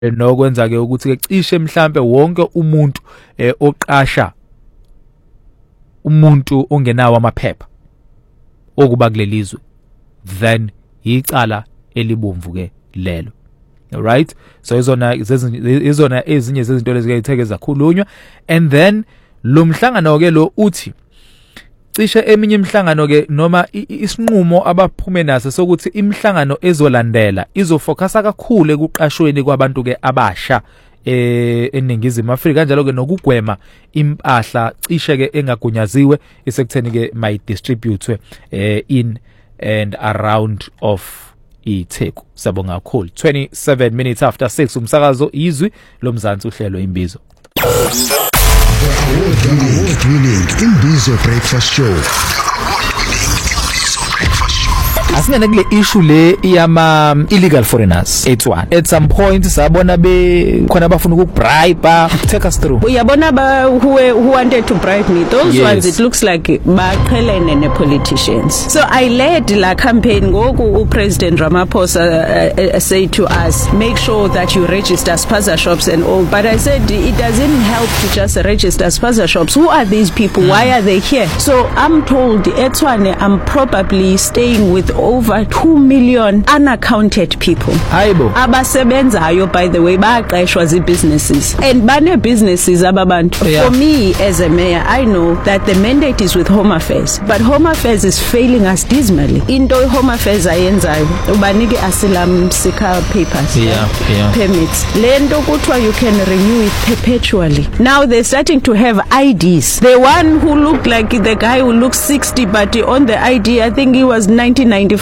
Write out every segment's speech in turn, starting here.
nokwenza ke ukuthi ke cishe mhlambe wonke umuntu oqasha umuntu ongenawo amaphepha okuba kulelizwe then icala elibomvu ke lelo. Right, so izona ezinye zezinto lezikayitheke zakhulunywa. And then lo mhlangano ke lo uthi cishe eminye imihlangano ke noma isinqumo abaphume naso sokuthi imihlangano ezolandela izofocusa kakhulu ekuqashweni kwabantu ke abasha eNingizimu Afrika kanjalo ke nokugwema impahla cishe ke engagunyaziwe isekutheni ke mayidistributwe in and around of iTheku. Sabonga kakhulu. 27 minutes after 6 umsakazo izwi lomzansi uhlelo imbizo. Imbizo breakfast show. Asingene kule issue le yama illegal foreigners etwana. At some point sabona khona abafuna ukubribe, take us through. Uyabona who wanted to bribe me, those ones it looks like baqhelene ne politicians. So I led la campaign ngoku President Ramaphosa said to us, make sure that you register spaza shops and all, but I said it doesn't help to just register spaza shops. Who are these people? Why are they here? So I'm told etwana I'm probably staying with over 2 million unaccounted people. Hayibo. Abasebenzayo by the way baqeshwa businesses and bane businesses ababantu. Yeah. For me as a mayor, I know that the mandate is with Home Affairs, but Home Affairs is failing us dismally. Into Home Affairs ayenzayo ubanike asylum seeker papers, permits. Lento kuthiwa you can renew it perpetually. Now they're starting to have IDs. The one who looked like the guy who looks 60 but on the ID I think he was 1995.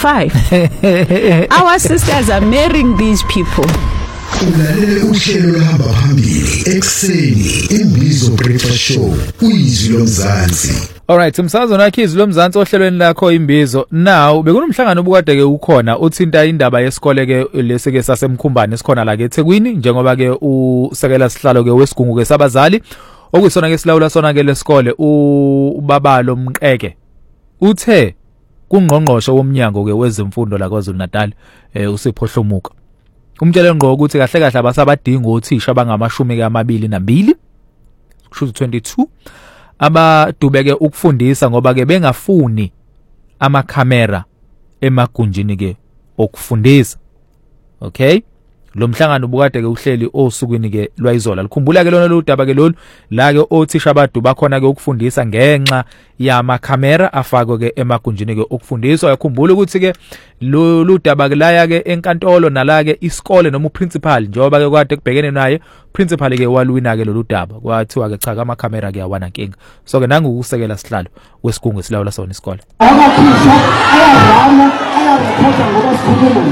Our sisters are marrying these people. Ulalele uhlelo lohamba phambili ekseni imbizo breakfast show uyizwi lomzansi. Alright, umsakazo nakho izwi lomzansi ohlelweni lakho imbizo. Now bekunomhlangano obukade ke ukhona uthinta indaba yesikole ke leseke sasemkhumbane sikhona la ke eThekwini njengoba ke usekela sihlalo ke wesigungu ke sabazali okuyisona ke silawula sona ke lesikole ubabalo Mqeke uthe kungqongqosho womnyango ke wezemfundo la KwaZulu Natal uSipho Hlomuka umtshele ngqo ukuthi kahle kahle abasabadinga othisha abangama22 kusho 22 abadubeke ukufundisa ngoba ke bengafuni amakhamera emagunjini ke okufundisa. Okay, lo mhlangano ubukade ke uhleli osukwini ke lwayizola likhumbula ke lona lo daba ke lolu la ke othisha abadu bakhona ke ukufundisa ngenxa yamakhamera afakwe ke emagunjini ke okufundiswa. Yakhumbula ukuthi ke lo daba ke laya ke enkantolo nala ke isikole noma uprincipal njengoba ke kade kubhekene naye principal ke walwina ke lolu daba kwathiwa ke cha amakhamera ke awana nkinga. So ke nangu ukusekela sihlalo wesigungu silawula sona isikole abathisha ayazama ayareporta ngoba sikhuluma.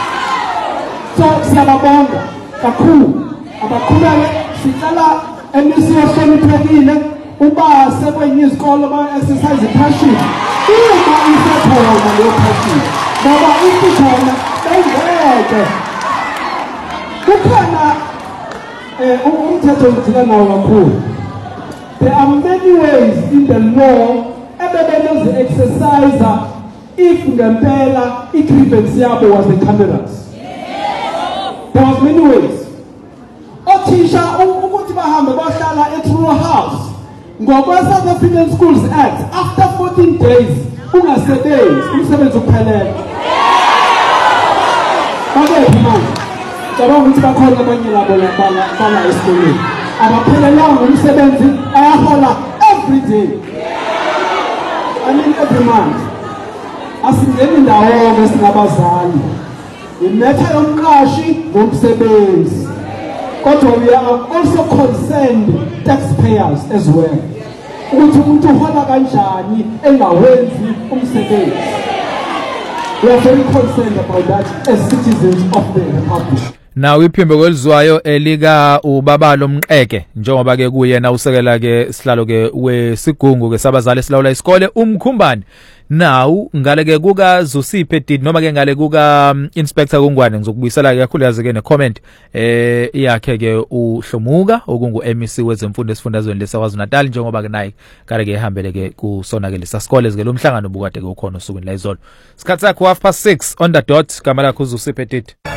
So siyababonga kakhulu abakhulele sicela emisiyohloniphekile uba sekwenye izikole ba exercise passion uma isekhona leyo passion ngoba isikhona bengeke kukhona umthetho uthina nawo kakhulu. There are many ways in the law ebebenoze exercise if ngempela i-grievance yabo was the cameras. There was many ways. Othisha ukuthi bahambe bahlala eTrue House ngokwe South African Schools Act after 14 days ungasebenzi umsebenzi uphelele. Bakephi manje? Cabanga ukuthi bakhona abanye labo bala esikoleni abaphelelanga umsebenzi ayahola every day. I mean every month. Asingeni ndawo ngesingabazali. Imetha yomqashi ngomsebenzi. Kodwa we are also concerned taxpayers as well. Ukuthi umuntu uhola kanjani engawenzi umsebenzi. We are very concerned about that as citizens of the republic. Now iphimbo kwelizwayo elika ubabalo Mqeke njengoba ke kuyena usekela ke sihlalo ke wesigungu ke sabazali silawula isikole umkhumbane. Now ngale ke kuka Zusiphe Did noma ke ngale kuka Inspector Kungwane ngizokubuyisela ke kakhulu yazi ke ne comment yakhe ke uHlomuka okungu MEC wezemfundo esifundazweni leSakwaZulu Natal njengoba ke naye kare ke ehambele ke kusona ke lesasikole ke lo mhlangano obukade ke ukhona osukwini la izolo. Isikhathi sakho 6:30 on the dot kamala ku Zusiphe Did.